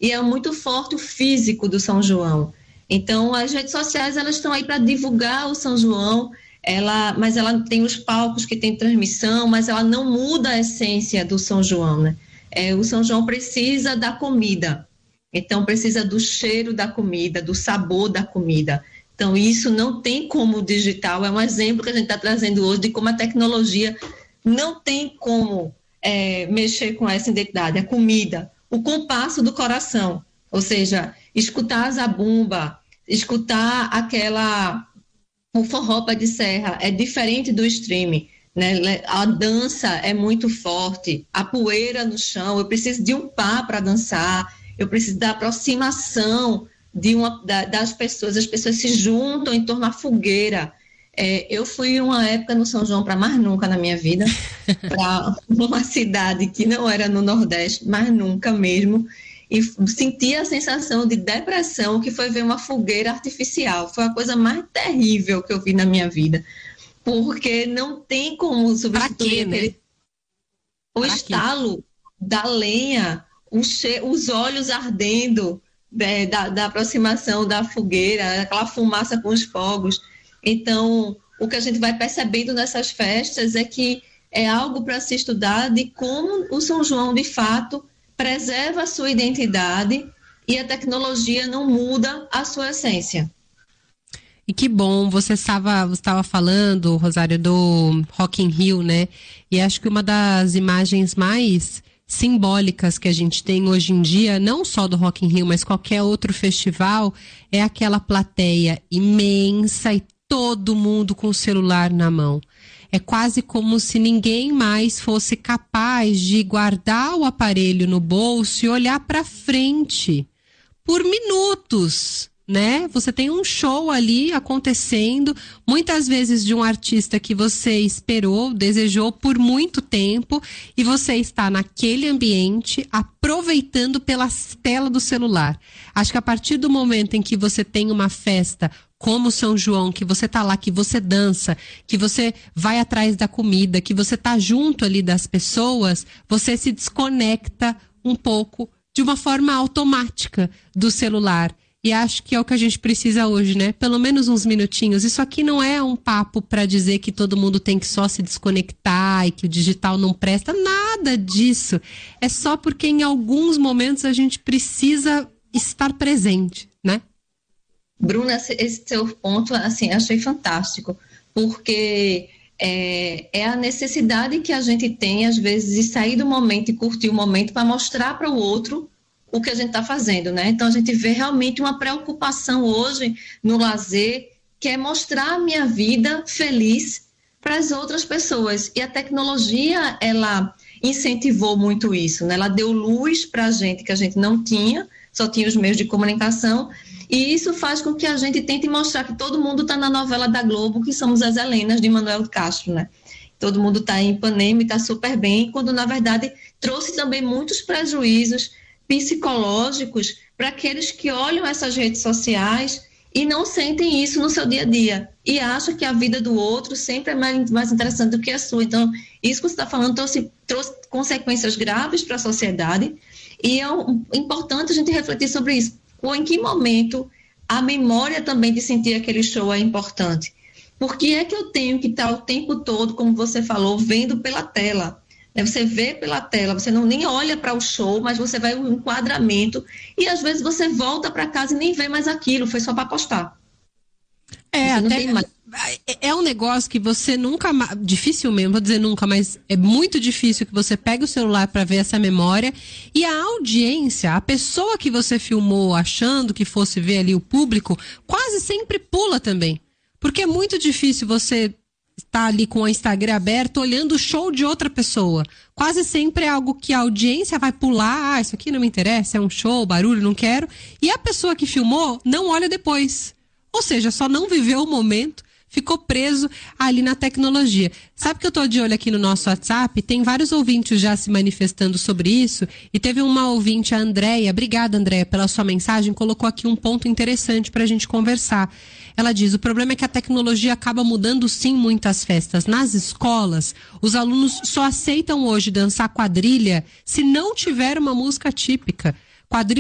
e é muito forte o físico do São João. Então, as redes sociais, elas estão aí para divulgar o São João, mas ela tem os palcos que tem transmissão, mas ela não muda a essência do São João, né? O São João precisa da comida, então precisa do cheiro da comida, do sabor da comida. Então, isso não tem como o digital, é um exemplo que a gente está trazendo hoje de como a tecnologia não tem como mexer com essa identidade, a comida, o compasso do coração, ou seja, escutar a zabumba, escutar o forró pé de serra, é diferente do streaming, né? A dança é muito forte, a poeira no chão, eu preciso de um par para dançar, eu preciso da aproximação das pessoas, as pessoas se juntam em torno da fogueira. Eu fui uma época no São João para mais nunca na minha vida, para uma cidade que não era no Nordeste, mais nunca mesmo, e senti a sensação de depressão que foi ver uma fogueira artificial. Foi a coisa mais terrível que eu vi na minha vida, porque não tem como substituir o estalo da lenha, os olhos ardendo da aproximação da fogueira, aquela fumaça com os fogos. Então, o que a gente vai percebendo nessas festas é que é algo para se estudar de como o São João, de fato, preserva a sua identidade e a tecnologia não muda a sua essência. E que bom, você estava falando, Rosário, do Rock in Rio, né? E acho que uma das imagens mais simbólicas que a gente tem hoje em dia, não só do Rock in Rio, mas qualquer outro festival, é aquela plateia imensa e todo mundo com o celular na mão. É quase como se ninguém mais fosse capaz de guardar o aparelho no bolso e olhar para frente por minutos, né? Você tem um show ali acontecendo, muitas vezes de um artista que você esperou, desejou por muito tempo, e você está naquele ambiente aproveitando pela tela do celular. Acho que a partir do momento em que você tem uma festa como São João, que você tá lá, que você dança, que você vai atrás da comida, que você tá junto ali das pessoas, você se desconecta um pouco de uma forma automática do celular. E acho que é o que a gente precisa hoje, né? Pelo menos uns minutinhos. Isso aqui não é um papo para dizer que todo mundo tem que só se desconectar e que o digital não presta. Nada disso. É só porque em alguns momentos a gente precisa estar presente, né? Bruna, esse seu ponto, assim, achei fantástico, porque é a necessidade que a gente tem, às vezes, de sair do momento e curtir o momento para mostrar para o outro o que a gente está fazendo, né? Então, a gente vê realmente uma preocupação hoje no lazer, que é mostrar a minha vida feliz para as outras pessoas. E a tecnologia, ela incentivou muito isso, né? Ela deu luz para a gente que a gente não tinha, só tinha os meios de comunicação, e isso faz com que a gente tente mostrar que todo mundo está na novela da Globo, que somos as Helenas de Manuel Castro, né? Todo mundo está em Ipanema e está super bem, quando na verdade trouxe também muitos prejuízos psicológicos para aqueles que olham essas redes sociais e não sentem isso no seu dia a dia e acham que a vida do outro sempre é mais interessante do que a sua. Então, isso que você está falando trouxe consequências graves para a sociedade, e é importante a gente refletir sobre isso. Ou em que momento a memória também de sentir aquele show é importante? Por que é que eu tenho que estar o tempo todo, como você falou, vendo pela tela? Você vê pela tela, você nem olha para o show, mas você vai no enquadramento e às vezes você volta para casa e nem vê mais aquilo, foi só para postar. É um negócio que você nunca, dificilmente, vou dizer nunca, mas é muito difícil que você pegue o celular para ver essa memória, e a audiência, a pessoa que você filmou achando que fosse ver ali o público, quase sempre pula também, porque é muito difícil você estar ali com o Instagram aberto olhando o show de outra pessoa. Quase sempre é algo que a audiência vai pular, isso aqui não me interessa, é um show, barulho, não quero, e a pessoa que filmou não olha depois. Ou seja, só não viveu o momento, ficou preso ali na tecnologia. Sabe que eu tô de olho aqui no nosso WhatsApp? Tem vários ouvintes já se manifestando sobre isso, e teve uma ouvinte, a Andréia. Obrigada, Andréia, pela sua mensagem, colocou aqui um ponto interessante pra gente conversar. Ela diz: o problema é que a tecnologia acaba mudando sim muitas festas. Nas escolas, os alunos só aceitam hoje dançar quadrilha se não tiver uma música típica. Quadrilha